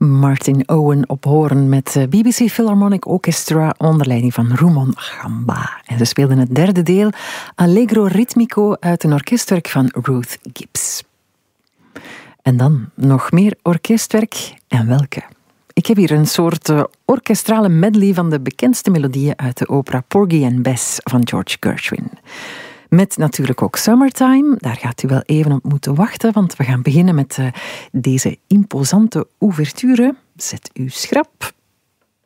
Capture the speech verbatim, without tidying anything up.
Martin Owen op hoorn met B B C Philharmonic Orchestra onder leiding van Rumon Gamba. En ze speelden het derde deel Allegro Ritmico uit een orkestwerk van Ruth Gibbs. En dan nog meer orkestwerk, en welke? Ik heb hier een soort uh, orkestrale medley van de bekendste melodieën uit de opera Porgy and Bess van George Gershwin. Met natuurlijk ook Summertime, daar gaat u wel even op moeten wachten, want we gaan beginnen met uh, deze imposante ouverture. Zet u schrap.